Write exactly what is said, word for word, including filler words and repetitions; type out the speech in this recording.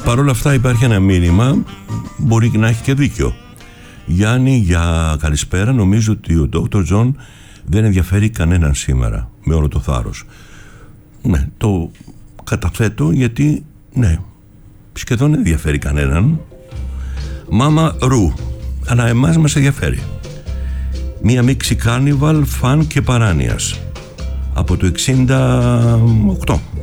Παρ' όλα αυτά υπάρχει ένα μήνυμα, μπορεί να έχει και δίκιο. Γιάννη, για καλησπέρα. Νομίζω ότι ο ντόκτορ Τζον δεν ενδιαφέρει κανέναν σήμερα, με όλο το θάρρος. Ναι, το καταθέτω γιατί, ναι, σχεδόν δεν ενδιαφέρει κανέναν. Μάμα Ρου, αλλά εμάς μας ενδιαφέρει. Μία μίξη Carnival, φαν και παράνοιας από το εξήντα οκτώ.